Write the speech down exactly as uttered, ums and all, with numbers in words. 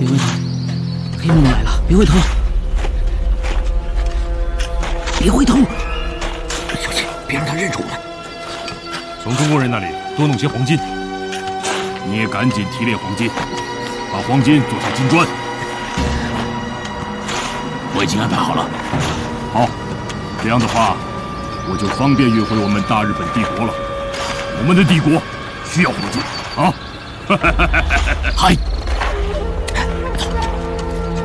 别回头，黑木来了，别回头，别回头， 小心，别让他认出我们。 从中国人那里多弄些黄金，你也赶紧提炼黄金，把黄金做成金砖。 我已经安排好了。 好，这样的话，我就方便运回我们大日本帝国了。我们的帝国需要黄金啊！ 嗨。